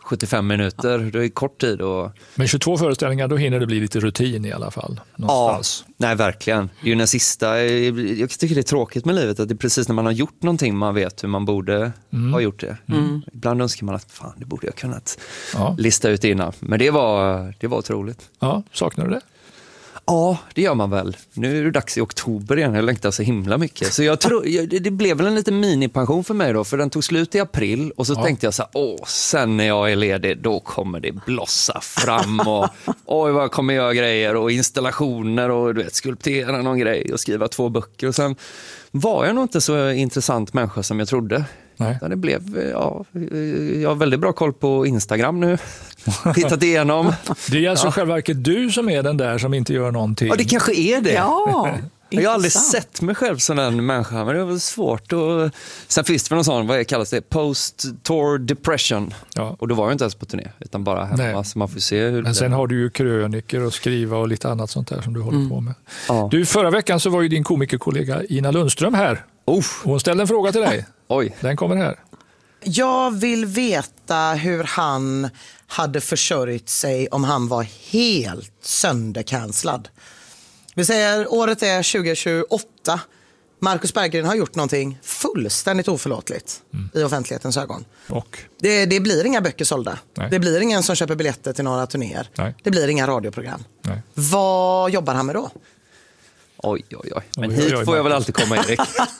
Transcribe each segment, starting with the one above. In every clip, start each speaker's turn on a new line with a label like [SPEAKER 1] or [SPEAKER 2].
[SPEAKER 1] 75 minuter, det är kort tid.
[SPEAKER 2] Men 22 föreställningar, då hinner det bli lite rutin i alla fall. Någonstans.
[SPEAKER 1] Ja, nej verkligen. Det är ju den sista, jag tycker det är tråkigt med livet att det är precis när man har gjort någonting man vet hur man borde ha gjort det. Ibland önskar man att fan, det borde jag kunnat lista ut innan. Men det var otroligt.
[SPEAKER 2] Ja, saknar du det?
[SPEAKER 1] Ja, det gör man väl. Nu är det dags i oktober igen. Jag längtar så himla mycket. Så jag tror, det blev väl en liten minipension för mig då. För den tog slut i april. Och så tänkte jag så här, sen när jag är ledig, då kommer det blossa fram. Och oj, vad kommer jag göra grejer och installationer och du vet, skulptera någon grej och skriva 2 böcker. Och sen var jag nog inte så intressant människa som jag trodde.
[SPEAKER 2] Nej.
[SPEAKER 1] Det blev, jag har väldigt bra koll på Instagram nu. Hittat igenom.
[SPEAKER 2] Det är alltså själva verket du som är den där som inte gör någonting.
[SPEAKER 1] Ja, det kanske är det.
[SPEAKER 3] Ja,
[SPEAKER 1] jag har aldrig sett mig själv som en människa, men det var svårt. Sen finns det för någon sån, vad kallas det? Post-tour depression. Ja. Och då var jag inte ens på turné, utan bara hemma. Så man får se hur.
[SPEAKER 2] Men sen har du ju kröniker och skriva och lite annat sånt där som du håller på med. Ja. Du, förra veckan så var ju din komikerkollega Ina Lundström här. Och hon ställde en fråga till dig.
[SPEAKER 1] Oj.
[SPEAKER 2] Den kommer här.
[SPEAKER 3] Jag vill veta hur han hade försörjt sig om han var helt sönderkanslad. Vi säger året är 2028. Marcus Berggren har gjort någonting fullständigt oförlåtligt i offentlighetens ögon. Och? Det blir inga böcker sålda. Nej. Det blir ingen som köper biljetter till några turnéer. Nej. Det blir inga radioprogram. Nej. Vad jobbar han med då?
[SPEAKER 1] Oj. Men hit får jag väl alltid komma, Erik.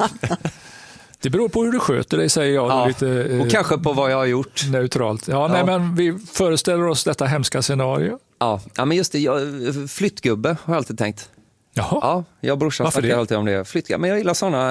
[SPEAKER 2] Det beror på hur du sköter dig, säger jag.
[SPEAKER 1] Ja,
[SPEAKER 2] lite,
[SPEAKER 1] och kanske på vad jag har gjort.
[SPEAKER 2] Neutralt. Nej, men vi föreställer oss detta hemska scenario.
[SPEAKER 1] Ja, men just det. Flyttgubbe har jag alltid tänkt.
[SPEAKER 2] Jaha.
[SPEAKER 1] Ja, jag och brorsan snackar alltid om det. Flyttgubbe. Men jag gillar sådana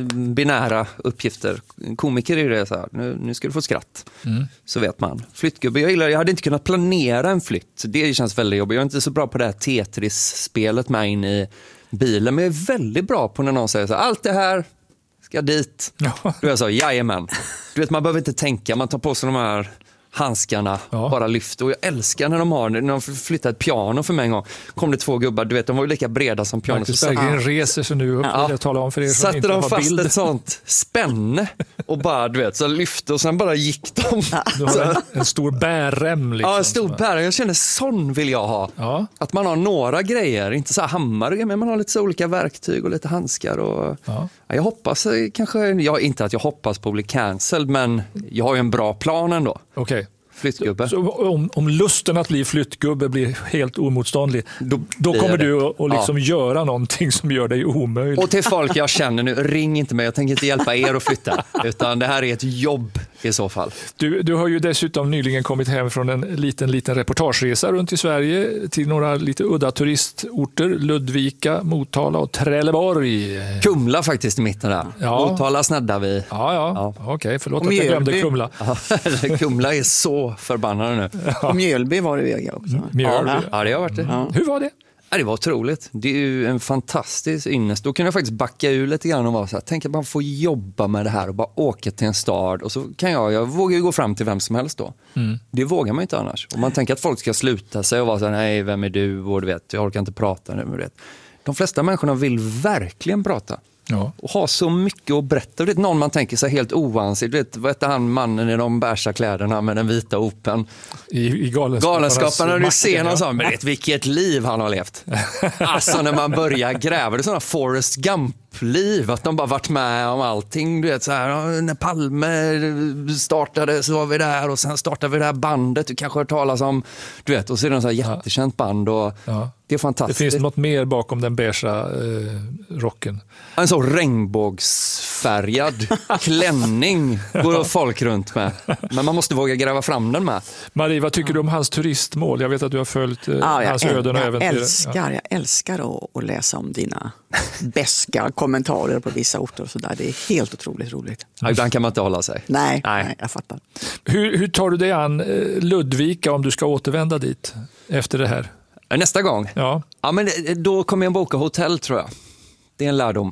[SPEAKER 1] binära uppgifter. Komiker är ju det så här. Nu ska du få skratt. Så vet man. Flyttgubbe, jag hade inte kunnat planera en flytt. Det känns väldigt jobbigt. Jag är inte så bra på det här Tetris-spelet med in i bilen. Men jag är väldigt bra på när någon säger så här, allt det här ska dit. Ja. Då är jag så, jajamän. Du vet, man behöver inte tänka. Man tar på sig de här handskarna, bara lyfter. Och jag älskar när de flyttar ett piano för mig en gång. Kom det 2 gubbar, du vet, de var ju lika breda som piano.
[SPEAKER 2] Marcus Berggren reser sig nu upp, vill jag tala om för er som inte har bild. Satte de fast ett sånt
[SPEAKER 1] spänne och bara, du vet, så lyfte och sen bara gick de.
[SPEAKER 2] Du har en stor bärrem liksom.
[SPEAKER 1] Ja, en stor bärrem. Jag känner, sån vill jag ha. Ja. Att man har några grejer, inte så här hammare, men man har lite så olika verktyg och lite handskar. Och jag hoppas kanske, inte att jag hoppas på att bli cancelled, men jag har ju en bra plan ändå.
[SPEAKER 2] Okej.
[SPEAKER 1] Flyttgubbe.
[SPEAKER 2] Så om lusten att bli flyttgubbe blir helt omotståndlig, då kommer du att liksom göra någonting som gör dig omöjlig.
[SPEAKER 1] Och till folk jag känner nu, ring inte mig, jag tänker inte hjälpa er att flytta, utan det här är ett jobb i så fall.
[SPEAKER 2] Du har ju dessutom nyligen kommit hem från en liten reportageresa runt i Sverige till några lite udda turistorter, Ludvika, Motala och Trelleborg.
[SPEAKER 1] Kumla faktiskt i mitten där. Ja. Motala sneddar vi.
[SPEAKER 2] Okej, förlåt att jag glömde Kumla.
[SPEAKER 1] Kumla är så förbannade nu.
[SPEAKER 3] Och Mjölby var det också.
[SPEAKER 1] Ja, det har varit det.
[SPEAKER 2] Ja. Hur var det?
[SPEAKER 1] Ja, det var otroligt. Det är ju en fantastisk ynnest. Då kan jag faktiskt backa ur lite grann och vara så här, tänk att man får jobba med det här och bara åka till en stad. Och så kan jag vågar ju gå fram till vem som helst då. Det vågar man inte annars. Och man tänker att folk ska sluta sig och vara så här, nej, vem är du? Och du vet, jag orkar inte prata nu. Du vet. De flesta människorna vill verkligen prata. Ja. Och ha så mycket att berätta. Du vet, någon man tänker sig helt oansigt. Du vet, vad heter han mannen i de bärsa kläderna med den vita open?
[SPEAKER 2] I
[SPEAKER 1] Galenskaparna. Du ser någon sån, men vet vilket liv han har levt. Alltså när man börjar gräva, det är sådana Forrest Gump-liv. Att de bara varit med om allting. Du vet, så här, när Palme startade så var vi där. Och sen startade vi det här bandet. Du kanske har hört talas om, du vet. Och så är det en sån här jättekänt band. Och det är fantastiskt.
[SPEAKER 2] Det finns något mer bakom den beiga rocken.
[SPEAKER 1] En så regnbågsfärgad klänning går folk runt med. Men man måste våga gräva fram den med.
[SPEAKER 2] Marie, vad tycker du om hans turistmål? Jag vet att du har följt hans öden och äventyr.
[SPEAKER 4] Jag älskar att läsa om dina beska kommentarer på vissa orter och sådär. Det är helt otroligt roligt.
[SPEAKER 1] Ja, ibland kan man inte hålla sig.
[SPEAKER 4] Nej, jag fattar.
[SPEAKER 2] Hur tar du dig an Ludvika om du ska återvända dit efter det här?
[SPEAKER 1] Nästa gång?
[SPEAKER 2] Ja,
[SPEAKER 1] men då kommer jag boka hotell, tror jag. Det är en lärdom.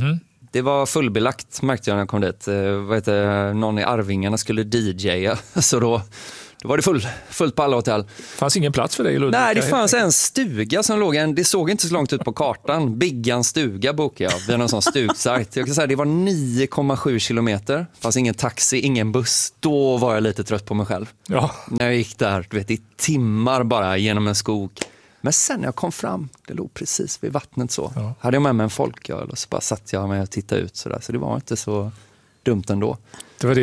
[SPEAKER 1] Det var fullbelagt, märkte jag när jag kom dit. Någon i Arvingarna skulle DJa. Så då Då var det fullt på alla hotell.
[SPEAKER 2] Fanns ingen plats för dig i Ludvika?
[SPEAKER 1] Nej, det fanns en stuga som låg, det såg inte så långt ut på kartan. Biggans stuga bokade jag, via någon sån stugsajt. Jag kan säga det var 9,7 kilometer. Det fanns ingen taxi, ingen buss. Då var jag lite trött på mig själv.
[SPEAKER 2] Ja.
[SPEAKER 1] När jag gick där, du vet, i timmar bara genom en skog. Men sen när jag kom fram, det låg precis vid vattnet så.
[SPEAKER 2] Ja.
[SPEAKER 1] Hade jag med mig en folköl och så bara satt jag med och tittade ut sådär. Så det var inte så dumt ändå.
[SPEAKER 2] Det var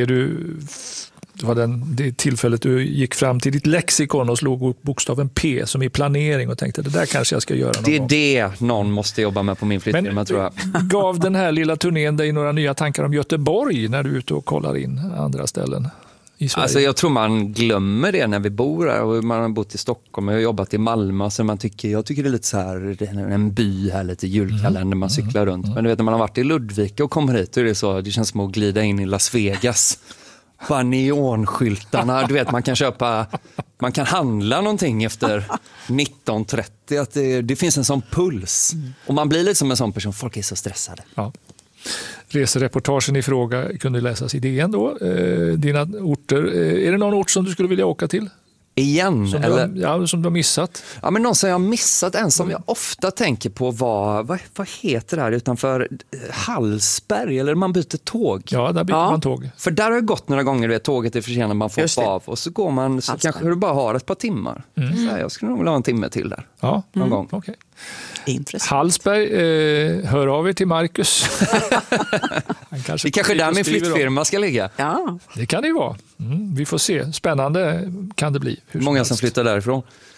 [SPEAKER 2] det tillfället du gick fram till ditt lexikon och slog upp bokstaven P som i planering och tänkte det där kanske jag ska göra någon gång.
[SPEAKER 1] Det är det någon måste jobba med på min flyttfirma, tror jag.
[SPEAKER 2] Gav den här lilla turnén dig några nya tankar om Göteborg när du är ute och kollar in andra ställen i Sverige?
[SPEAKER 1] Alltså jag tror man glömmer det när vi bor här och man har bott i Stockholm och jag har jobbat i Malmö, så jag tycker det är lite så här en by här, lite julkalender, man cyklar runt. Men du vet, när man har varit i Ludvika och kommer hit, så är det så, det känns som att glida in i Las Vegas. Bara neonskyltarna, du vet, man kan handla någonting efter 19:30, att det finns en sån puls. Och man blir lite som en sån person, folk är så stressade.
[SPEAKER 2] Ja. Resereportagen i fråga kunde läsas i DN då. Dina orter, är det någon ort som du skulle vilja åka till?
[SPEAKER 1] Igen?
[SPEAKER 2] Som du har missat?
[SPEAKER 1] Ja, men någon som jag har missat, en som jag ofta tänker på var, vad heter det här utanför Hallsberg, eller man byter tåg?
[SPEAKER 2] Ja, där byter man tåg.
[SPEAKER 1] För där har jag gått några gånger, vet, tåget är försenat, man får hoppa av och så går man, så kanske du bara har ett par timmar. Så här, jag skulle nog vilja ha en timme till där.
[SPEAKER 2] Ja,
[SPEAKER 1] någon gång.
[SPEAKER 2] Okay.
[SPEAKER 4] Intressant.
[SPEAKER 2] Hallsberg, hör av er till Marcus.
[SPEAKER 1] Det kanske där min flyttfirma ska ligga.
[SPEAKER 4] Ja.
[SPEAKER 2] Det kan det ju vara. Vi får se. Spännande kan det bli.
[SPEAKER 1] Många som flyttar därifrån.